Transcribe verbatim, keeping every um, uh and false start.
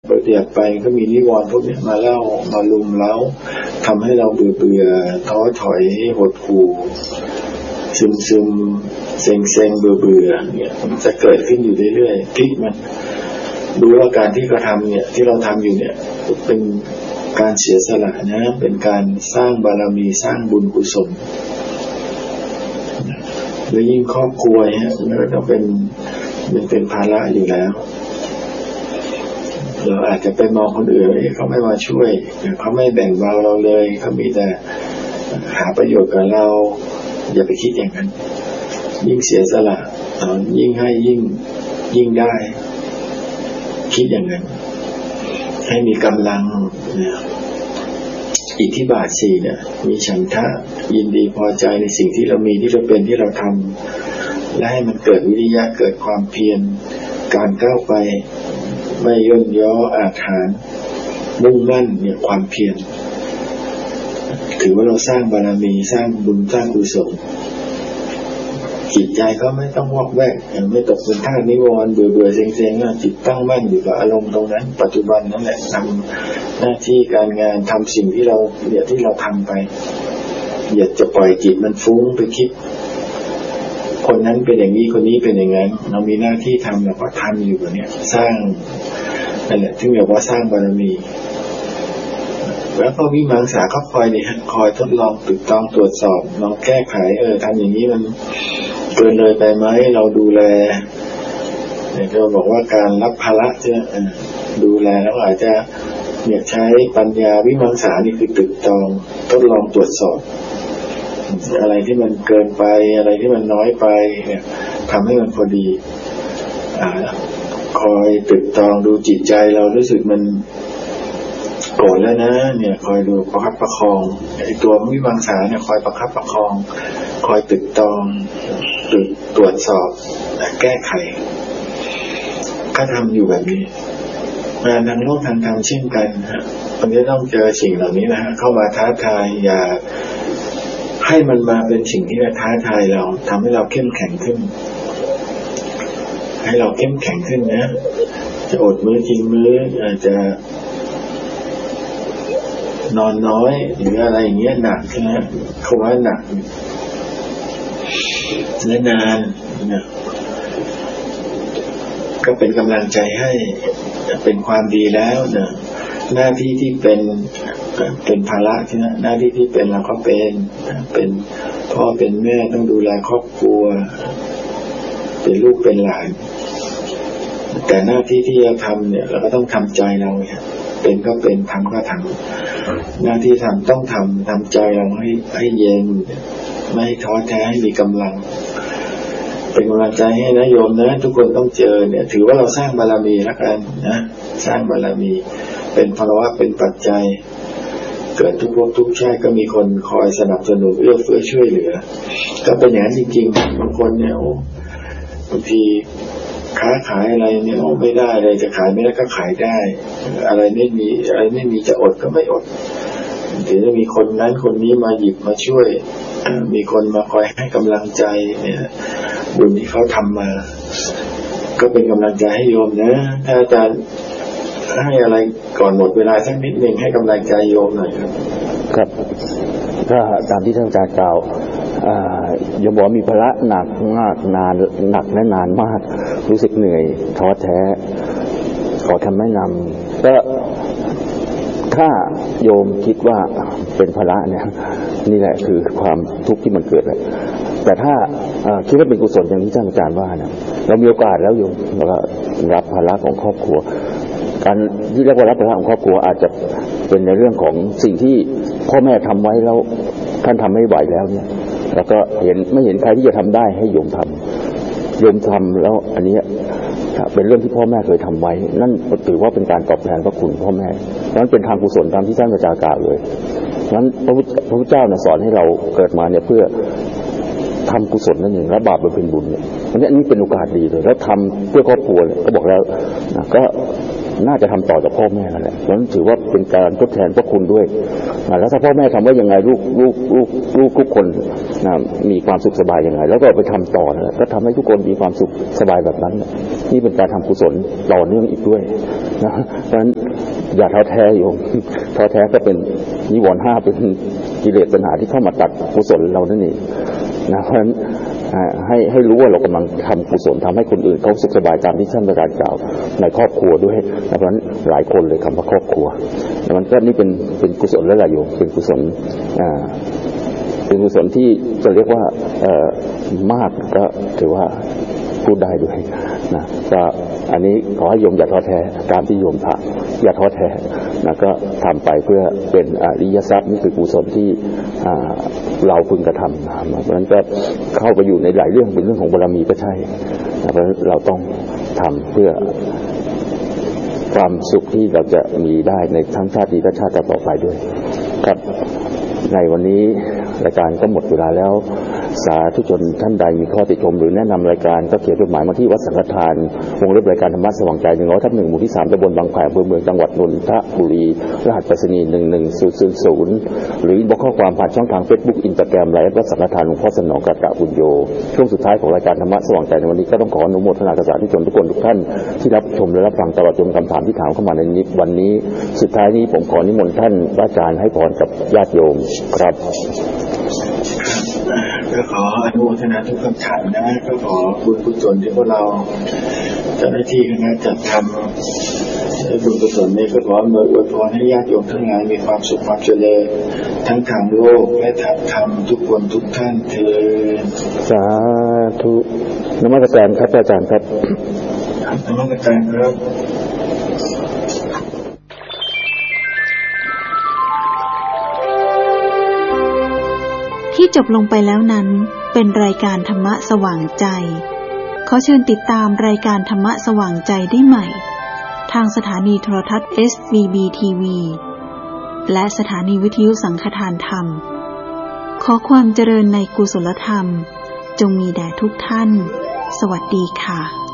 เราอยากไปก็มีนิวรณ์พวกนี้มาเล่ามาลุมเล้าทำให้เราเบื่อเบื่อท้อถอยหดหู่ซึมซึมเซ็งเซ็งเบื่อเบื่อเนี่ยมันจะเกิดขึ้นอยู่เรื่อยๆพลิกมันดูว่าการที่เราทำเนี่ยที่เราทำอยู่เนี่ยเป็นการเสียสละนะเป็นการสร้างบารมีสร้างบุญกุศลแล้วยิ่งครอบครัวเนี่ยมันก็ต้องเป็นมันเป็นภาระอยู่แล้วเราอาจจะไปมองคนอื่นเขาไม่มาช่วยเขาไม่แบ่งเบาเราเลยเขามีแต่หาประโยชน์กับเราอย่าไปคิดอย่างนั้นยิ่งเสียสละยิ่งให้ยิ่งยิ่งได้คิดอย่างนั้นให้มีกำลังเนี่ยอิทธิบาทสี่เนี่ยมีฉันทะยินดีพอใจในสิ่งที่เรามีที่เราเป็นที่เราทำและให้มันเกิดวิริยะเกิดความเพียรการก้าวไปไม่ย่นย่ออาถรรพ์มุ่งมั่นเนี่ยความเพียรถือว่าเราสร้างบารมีสร้างบุญสร้างกุศลจิตใจก็ไม่ต้องวอกแวกไม่ตกเป็นท่านิวรณ์เบื่อเบื่อเซ็งเซ็งจิตตั้งมั่นอยู่กับอารมณ์ตรงนั้นปัจจุบันนั่นแหละทำหน้าที่การงานทำสิ่งที่เราเนี่ยที่เราทำไปอย่าจะปล่อยจิตมันฟุ้งไปคิดคนนั้นเป็นอย่างนี้คนนี้เป็นอย่างนั้นเรามีหน้าที่ทำเราก็ทำอยู่แบบนี้สร้างนั่นแหละที่เรียกว่าสร้างบารมีแล้วก็วิมังสาก็คอยเนี่ยคอยทดลองตึกต้องตรวจสอบลองแก้ไขเออทำอย่างนี้มันเกินเลยไปไหมเราดูแลเนี่ยเราบอกว่าการรับภาระใช่ไหมดูแลแล้วอาจจะเนี่ยใช้ปัญญาวิมังสานี่คือตึกตองทดลองตรวจสอบอะไรที่มันเกินไปอะไรที่มันน้อยไปเนี่ยทำให้มันพอดีอ่าคอยตึกตองดูจิตใจเรารู้สึกมันโกรธแล้วนะเนี่ยคอยดูประคับประคองไอ้ตัววิมังสาเนี่ยคอยประคับประคองคอยตึกตองตึกตรวจสอบแก้ไขก็ทำอยู่แบบนี้งานทางโลกทางธรรมเช่นกันฮะมันจะต้องเจอสิ่งเหล่านี้นะฮะเข้ามาท้าทายอย่าให้มันมาเป็นสิ่งที่จะท้าทายเราทำให้เราเข้มแข็งขึ้นให้เราเข้มแข็งขึ้นนะจะอดมื้อกินมื้ออาจจะนอนน้อยหรืออะไรอย่างเงี้ยหนักใช่ไหมเขาว่าหนักและนานเนี่ยก็เป็นกำลังใจให้เป็นความดีแล้วเนี่ยหน้าที่ที่เป็นเป็นภาระใช่ไหมหน้าที่ที่เป็นเราก็เป็นเป็นพ่อเป็นแม่ต้องดูแลครอบครัวเป็นลูกเป็นหลานแต่หน้าที่ที่จะทำเนี่ยเราก็ต้องทำใจเราเนี่ยเป็นก็เป็นทำก็ทำหน้าที่ทำต้องทำทำใจเราให้ให้เย็นไม่ท้อแท้ให้มีกำลังเป็นกำลังใจให้นะโยมนะทุกคนต้องเจอเนี่ยถือว่าเราสร้างบารมีแล้วกันนะสร้างบารมีเป็นภาวะเป็นปัจจัยเกิดทุกภพทุกชาติก็มีคนคอยสนับสนุนเอื้อเฟื้อช่วยเหลือก็เป็นอย่างนั้นจริงๆบางคนเนี่ยบางทีค้าขายอะไรเนี่ยไม่ได้เลยจะขายไม่ได้ก็ขายได้อะไรไม่มีอะไรไม่มีจะอดก็ไม่อดถึงจะมีคนนั้นคนนี้มาหยิบมาช่วยมีคนมาคอยให้กำลังใจเนี่ยบุญที่เขาทำมาก็เป็นกำลังใจให้โยมนะถ้าอาจารย์ให้อะไรก่อนหมดเวลาสักนิดหนึ่งให้กำลังใจโยมหน่อยครับครับก็ตามที่ท่านอาจารย์กล่าวโยมบอกมีภาระหนักมากนานหนักและนานมากรู้สึกเหนื่อยท้อแท้ขอคำแนะนำก็ถ้าโยมคิดว่าเป็นภาระเนี่ยนี่แหละคือความทุกข์ที่มันเกิดเลยแต่ถ้าคิดว่าเป็นกุศลอย่างที่ท่านอาจารย์ว่าเนี่ยเรามีโอกาสแล้วโยมเราก็รับภาระของครอบครัวการที่เรียกว่ารับภาระของครอบครัวอาจจะเป็นในเรื่องของสิ่งที่พ่อแม่ทำไว้แล้วท่านทำไม่ไหวแล้วเนี่ยแล้วก็เห็นไม่เห็นใครที่จะทำได้ให้โยมทำโยมทำแล้วอันนี้เป็นเรื่องที่พ่อแม่เคยทำไว้นั่นถือว่าเป็นการตอบแทนพระคุณพ่อแม่นั้นเป็นทางกุศลตามที่ท่านอาจารย์กล่าวเลยนั้นพระพุทธเจ้าสอนให้เราเกิดมาเนี่ยเพื่อทำกุศลนั่นเองและบาปเป็นบุญเนี่ยอันนี้อันนี้เป็นโอกาสดีเลยแล้วทำเพื่อครอบครัวก็บอกแล้วก็น่าจะทำต่อจากพ่อแม่นั่นแหละเพราะฉะนั้นถือว่าเป็นการทดแทนพระคุณด้วยแล้วถ้าพ่อแม่ทำว่ายังไงลูกลูกลูกลูกทุกคนมีความสุขสบายยังไงแล้วก็ไปทำต่อนะก็ทำให้ทุกคนมีความสุขสบายแบบนั้นนี่เป็นการทำกุศลต่อเนื่องอีกด้วยนะเพราะฉะนั้นอย่าท้อแท้โยมท้อแท้ก็เป็นนิวรณ์ห้าเป็นกิเลสปัญหาที่เข้ามาตัดกุศลเรานั่นเองนะเพราะฉะนั้นให้ให้รู้ว่าเรากำลังทำกุศลทำให้คนอื่นเขาสุขสบายตามที่ท่านประกาศกล่าวในครอบครัวด้วยเพราะฉะนั้นหลายคนเลยคำว่าครอบครัวมันก็นี่เป็นเป็นกุศลแล้วล่ะโยมเป็นกุศลอ่าเป็นกุศลที่จะเรียกว่าเอ่อมากก็ถือว่าพูดได้ด้วยนะก็อันนี้ขอให้โยมอย่าท้อแท้ตามที่โยมทำอย่าท้อแท้นะก็ทำไปเพื่อเป็นอริยทรัพย์นี่คือกุศลที่เราพึงกระทำนะเพราะฉะนั้นก็เข้าไปอยู่ในหลายเรื่องเป็นเรื่องของบารมีก็ใช่เพราะฉะนั้นเราต้องทำเพื่อความสุขที่เราจะมีได้ในทั้งชาตินี้และชาติต่อไปด้วยครับในวันนี้รายการก็หมดเวลาแล้วสาธุชนท่านใดมีข้อติชมหรือแนะนำรายการก็เขียนจดหมายมาที่วัดสังฆทานวงเล็บรายการธรรมะสว่างใจหนึ่งร้อยทับหนึ่งหมู่ที่สามตำบลบางแขอำเภอเมืองจังหวัดนนทบุรีรหัสไปรษณีย์หนึ่งหนึ่งศูนย์ศูนย์ศูนย์หรือบอกข้อความผ่านช่องทาง Facebook Instagram ไลฟ์วัดสังฆทานหลวงพ่อสนองกะตะบุญโยช่วงสุดท้ายของรายการธรรมะสว่างใจในวันนี้ก็ต้องขออนุโมทนากับสาธุชนทุกคนทุกท่านที่รับชมและรับฟังตลอดจนคำถามที่ถามเข้ามาในวันนี้สุดท้ายนี้ผมขอนิมนต์ท่านพระอาจารย์ให้พรกับญาติโยมครับก็ขออนุโมทนาทุกคำถามนะก็ขอบุญกุศลที่พวกเราเจ้าหน้าที่คณะจัดทำบุญกุศลนี้ก็ขออวยพรให้ญาติโยมทั้งหลายมีความสุขความเจริญทั้งทางโลกและทางธรรมทุกคนทุกท่านเถิดสาธุนมัสการครับอาจารย์ครับนมัสการครับที่จบลงไปแล้วนั้นเป็นรายการธรรมะสว่างใจขอเชิญติดตามรายการธรรมะสว่างใจได้ใหม่ทางสถานีโทรทัศน์ เอส วี บี ที วี และสถานีวิทยุสังฆทานธรรมขอความเจริญในกุศลธรรมจงมีแด่ทุกท่านสวัสดีค่ะ